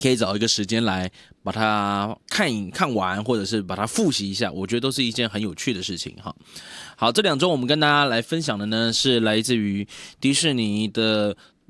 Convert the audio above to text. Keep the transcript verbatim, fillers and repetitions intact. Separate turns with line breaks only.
可以找一个时间来把它看影看完，或者是把它复习一下，我觉得都是一件很有趣的事情哈。好，这两周我们跟大家来分享的呢，是来自于迪士尼的